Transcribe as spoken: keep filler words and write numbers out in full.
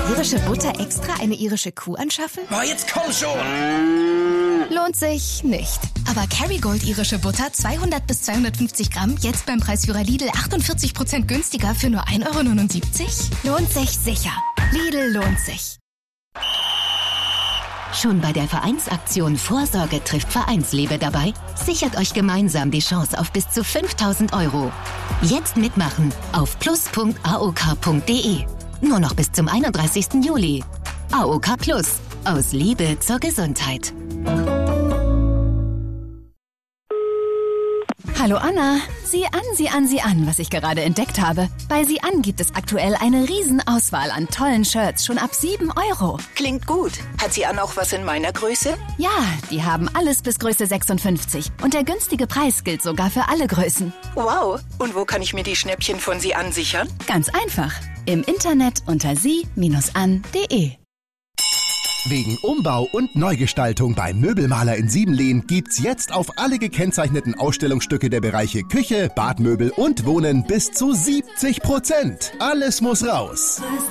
irische Butter extra eine irische Kuh anschaffen? Oh, jetzt komm schon! Lohnt sich nicht. Aber Kerrygold irische Butter zweihundert bis zweihundertfünfzig Gramm jetzt beim Preisführer Lidl achtundvierzig Prozent günstiger für nur ein Euro neunundsiebzig? Lohnt sich sicher. Lidl lohnt sich. Schon bei der Vereinsaktion Vorsorge trifft Vereinslebe dabei? Sichert euch gemeinsam die Chance auf bis zu fünftausend Euro. Jetzt mitmachen auf plus punkt a o k punkt d e. Nur noch bis zum einunddreißigsten Juli. A O K Plus. Aus Liebe zur Gesundheit. Hallo Anna, sieh an, sieh an, sieh an, was ich gerade entdeckt habe. Bei Sie an gibt es aktuell eine Riesenauswahl an tollen Shirts schon ab sieben Euro. Klingt gut. Hat Sie an auch was in meiner Größe? Ja, die haben alles bis Größe sechsundfünfzig. Und der günstige Preis gilt sogar für alle Größen. Wow. Und wo kann ich mir die Schnäppchen von Sie an sichern? Ganz einfach. Im Internet unter sie Bindestrich an punkt de. Wegen Umbau und Neugestaltung beim Möbelmaler in Siebenlehn gibt's jetzt auf alle gekennzeichneten Ausstellungsstücke der Bereiche Küche, Badmöbel und Wohnen bis zu siebzig Prozent. Alles muss raus.